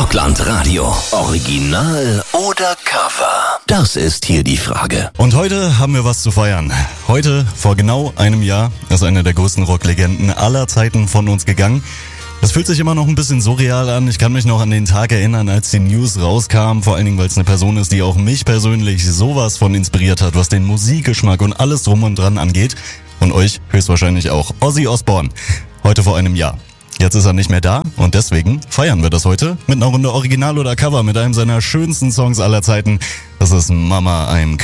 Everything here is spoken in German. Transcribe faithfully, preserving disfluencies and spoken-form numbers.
Rockland Radio. Original oder Cover? Das ist hier die Frage. Und heute haben wir was zu feiern. Heute, vor genau einem Jahr, ist eine der größten Rocklegenden aller Zeiten von uns gegangen. Das fühlt sich immer noch ein bisschen surreal an. Ich kann mich noch an den Tag erinnern, als die News rauskam. Vor allen Dingen, weil es eine Person ist, die auch mich persönlich sowas von inspiriert hat, was den Musikgeschmack und alles drum und dran angeht. Und euch höchstwahrscheinlich auch. Ozzy Osbourne. Heute vor einem Jahr. Jetzt ist er nicht mehr da und deswegen feiern wir das heute mit einer Runde Original oder Cover mit einem seiner schönsten Songs aller Zeiten. Das ist Mama I'm